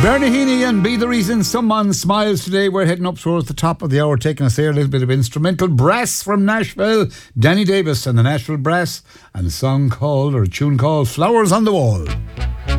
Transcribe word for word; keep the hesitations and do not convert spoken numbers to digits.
Bernie Heaney and Be the Reason Someone Smiles today. We're heading up towards the top of the hour, taking us there. A little bit of instrumental brass from Nashville. Danny Davis and the Nashville Brass, and a song called, or a tune called, Flowers on the Wall.